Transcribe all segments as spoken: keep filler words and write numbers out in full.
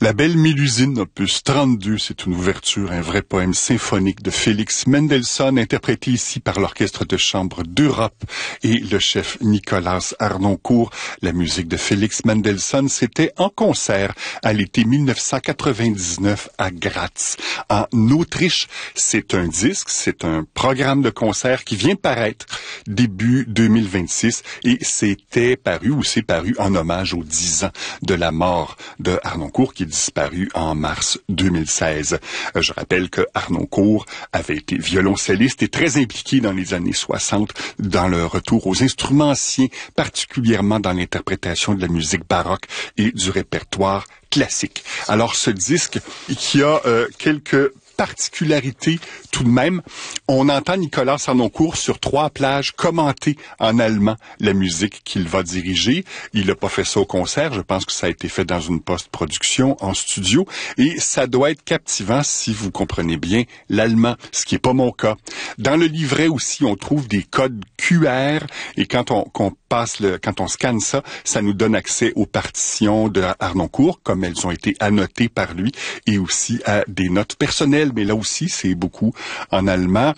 La Belle Mélusine, opus trente-deux, c'est une ouverture, un vrai poème symphonique de Félix Mendelssohn, interprété ici par l'Orchestre de chambre d'Europe et le chef Nicolas Harnoncourt. La musique de Félix Mendelssohn, c'était en concert à l'été mille neuf cent quatre-vingt-dix-neuf à Graz, en Autriche. C'est un disque, c'est un programme de concert qui vient de paraître début deux mille vingt-six et c'était paru ou c'est paru en hommage aux dix ans de la mort de Harnoncourt qui est disparu en mars deux mille seize. Je rappelle que Harnoncourt avait été violoncelliste et très impliqué dans les années soixante dans le retour aux instruments anciens, particulièrement dans l'interprétation de la musique baroque et du répertoire classique. Alors ce disque qui a euh, quelques particularité tout de même. On entend Nicolas Harnoncourt sur trois plages commenter en allemand la musique qu'il va diriger. Il n'a pas fait ça au concert. Je pense que ça a été fait dans une post-production en studio. Et ça doit être captivant si vous comprenez bien l'allemand, ce qui n'est pas mon cas. Dans le livret aussi, on trouve des codes Q R et quand on, qu'on passe le, quand on scanne ça, ça nous donne accès aux partitions de Harnoncourt, comme elles ont été annotées par lui, et aussi à des notes personnelles. Mais là aussi, c'est beaucoup en allemand.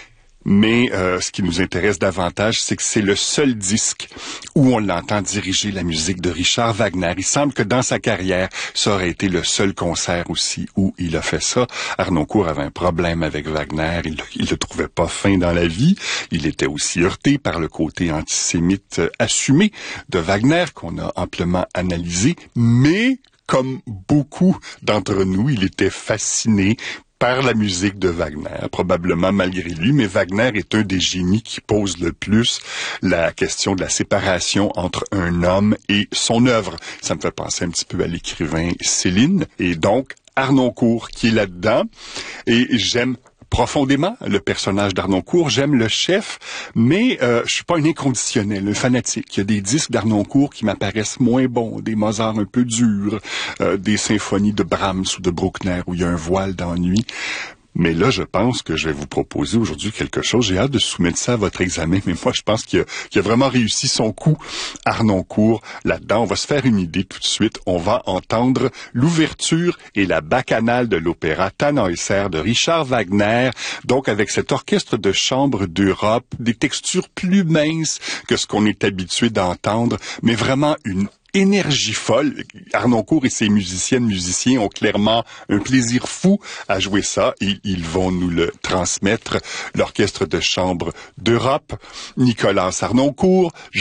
Mais euh, ce qui nous intéresse davantage, c'est que c'est le seul disque où on l'entend diriger la musique de Richard Wagner. Il semble que dans sa carrière, ça aurait été le seul concert aussi où il a fait ça. Harnoncourt avait un problème avec Wagner, il, il le trouvait pas fin dans la vie. Il était aussi heurté par le côté antisémite assumé de Wagner, qu'on a amplement analysé. Mais, comme beaucoup d'entre nous, il était fasciné par la musique de Wagner, probablement malgré lui, mais Wagner est un des génies qui pose le plus la question de la séparation entre un homme et son œuvre. Ça me fait penser un petit peu à l'écrivain Céline, et donc Harnoncourt qui est là-dedans, et j'aime profondément le personnage d'Harnoncourt, j'aime le chef, mais euh, je suis pas un inconditionnel, un fanatique. Il y a des disques d'Harnoncourt qui m'apparaissent moins bons, des Mozart un peu durs, euh, des symphonies de Brahms ou de Bruckner où il y a un voile d'ennui. Mais là, je pense que je vais vous proposer aujourd'hui quelque chose. J'ai hâte de soumettre ça à votre examen, mais moi, je pense qu'il a, qu'il a vraiment réussi son coup, Harnoncourt, là-dedans. On va se faire une idée tout de suite. On va entendre l'ouverture et la bacchanale de l'opéra Tannhäuser de Richard Wagner, donc avec cet orchestre de chambre d'Europe, des textures plus minces que ce qu'on est habitué d'entendre, mais vraiment une énergie folle. Harnoncourt et ses musiciennes, musiciens ont clairement un plaisir fou à jouer ça et ils vont nous le transmettre. L'Orchestre de chambre d'Europe, Nicolas Harnoncourt,